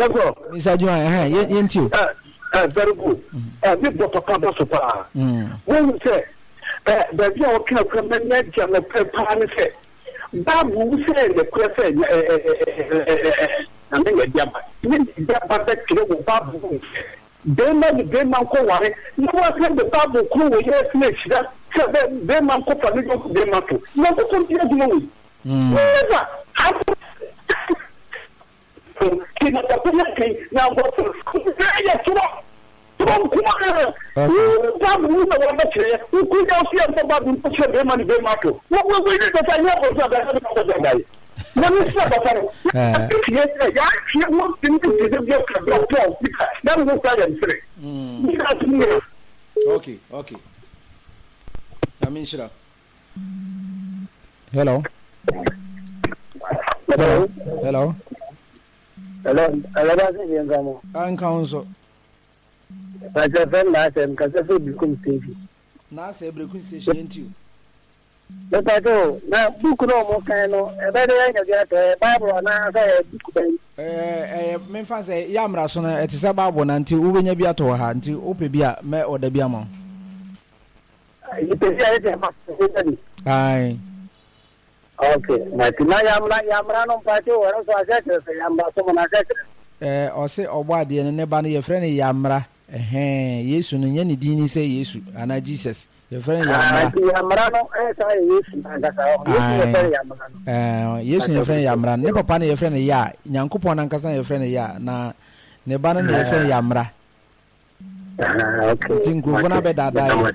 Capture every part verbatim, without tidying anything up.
Yes, sir. Mister Juma, eh, yent you. Uh, very good. Uh, this was a part of the power. When you say, uh, the young can come and let you know, prepare and say, Babu said the question, I think a jump. But that killed Babu. They might be man co worry. No one can the Babu crew yes next that. They man co for little they matter. No, but continue doing. Never. Kina takunya ki na ngoto ya tuwa tuwa kuma babu na wanda che ukuja usia kwa babu mpche bema ni bema to wewe wewe ndio tanya kwa sababu kwa sababu na mimi sasa bana ya ya ya mo tinki ndio kwa kwa na ngo kwa ntre okay okay Aminshira. Hello. Hello. Hello. Hello, hello, hello. I'm counsel. I just felt that I'm because I feel become station. Now, say, Breaking Station ain't you. But I do now, book no more kind of a better end of that Bible and I say, eh, Memphis, Yamra, son, it is about one until Uwenya Biato, until Opebia, me or the Biamo. You can say, aye. Okay, but now I'm like Yamran party or also I said, I'm not someone I said. Eh, or say, or why the neighbor, your friend Yamra, eh, yes, and any dini say yes, and I Jesus, your friend Yamra, eh, yes, your friend Yamra, never pan your friend ya, Yankupon and Cousin, your friend ya, na Nebanan, your friend Yamra. Okay, think we're gonna bet that die.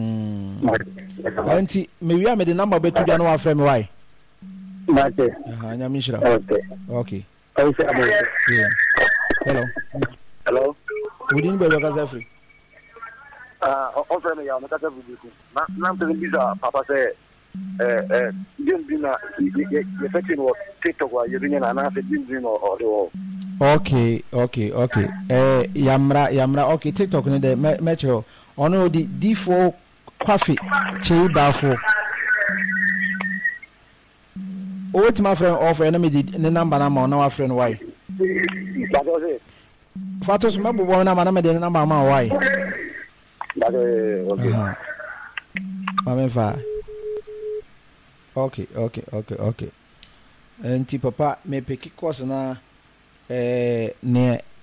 Auntie, maybe I made the number bet to the no frame why. Okay. Okay. Okay. Yeah. Hello. Hello. We didn't be because free. Uh, offer me, I'm not going to Now, the Papa said, uh, didn't be the second was TikTok while you're doing an answer, didn't or the okay, okay, okay. Eh, Yamra, Yamra, okay, TikTok in the metro. Ono the D four coffee, Che Bafo. What my friend offer enemy did the number number on our friend why? That was it. Fatos Mabu one number the number why? That okay. Mamenfa. Okay, okay, okay, okay. And Papa may pick course na eh ne